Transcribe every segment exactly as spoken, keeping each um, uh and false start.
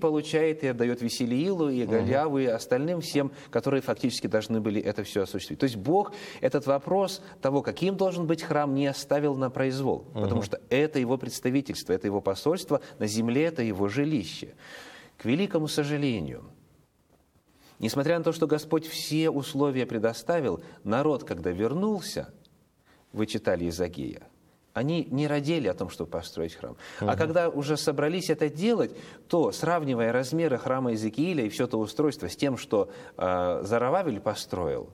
получает и отдает Веселиилу, и Голиаву, и остальным всем, которые фактически должны были это все осуществить. То есть Бог этот вопрос того, каким должен быть храм, не оставил на произвол, угу. потому что это его представительство, это его посольство, на земле это его жилище. К великому сожалению, несмотря на то, что Господь все условия предоставил, народ, когда вернулся, вы читали из Агея, они не радели о том, чтобы построить храм. Угу. А когда уже собрались это делать, то, сравнивая размеры храма Иезекииля и все это устройство с тем, что э, Зоровавель построил,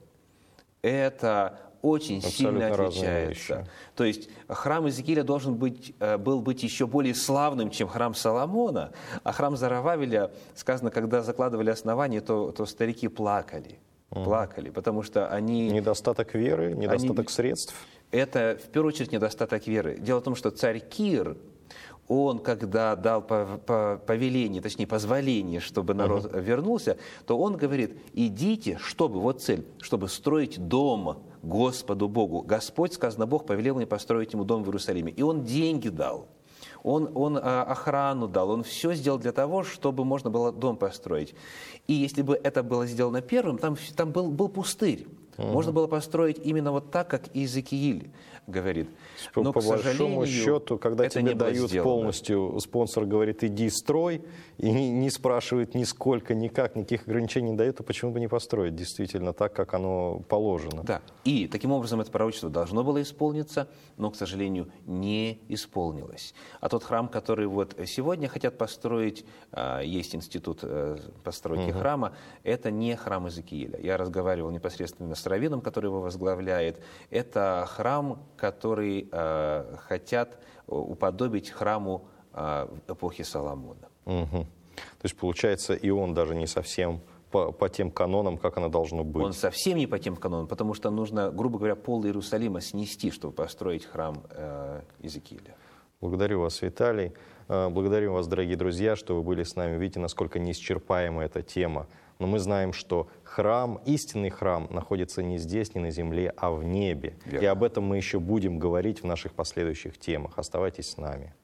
это очень абсолютно сильно отличается. То есть храм Иезекииля должен быть, был быть еще более славным, чем храм Соломона, а храм Зоровавеля, сказано, когда закладывали основание, то, то старики плакали. Угу. Плакали, потому что они... Недостаток веры, недостаток они, средств. Это, в первую очередь, недостаток веры. Дело в том, что царь Кир, он, когда дал по, по, повеление, точнее, позволение, чтобы народ uh-huh. вернулся, то он говорит, идите, чтобы, вот цель, чтобы строить дом Господу Богу. Господь, сказано, Бог повелел мне построить ему дом в Иерусалиме. И он деньги дал, он, он а, охрану дал, он все сделал для того, чтобы можно было дом построить. И если бы это было сделано первым, там, там был, был пустырь. Uh-huh. Можно было построить именно вот так, как Иезекииль говорит. Но, по, по большому счету, когда тебе дают полностью, спонсор говорит, иди строй, и не, не спрашивает ни сколько, никак, никаких ограничений не дает, то почему бы не построить действительно так, как оно положено? Да, и таким образом это пророчество должно было исполниться, но, к сожалению, не исполнилось. А тот храм, который вот сегодня хотят построить, есть институт постройки угу. храма, это не храм Иезекииля. Я разговаривал непосредственно с раввином, который его возглавляет. Это храм, который э, хотят уподобить храму э, эпохи Соломона. Угу. То есть, получается, и он даже не совсем по, по тем канонам, как оно должно быть. Он совсем не по тем канонам, потому что нужно, грубо говоря, пол Иерусалима снести, чтобы построить храм э, Иезекииля. Благодарю вас, Виталий. Благодарю вас, дорогие друзья, что вы были с нами. Видите, насколько неисчерпаема эта тема. Но мы знаем, что храм, истинный храм, находится не здесь, не на земле, а в небе. Верно. И об этом мы еще будем говорить в наших последующих темах. Оставайтесь с нами.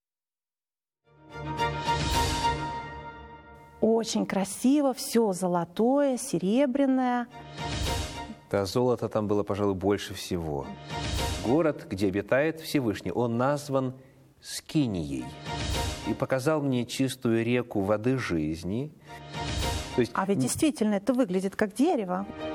Очень красиво, все золотое, серебряное. Да, золота там было, пожалуй, больше всего. Город, где обитает Всевышний, он назван Скинией. И показал мне чистую реку воды жизни. То есть... А ведь действительно это выглядит как дерево.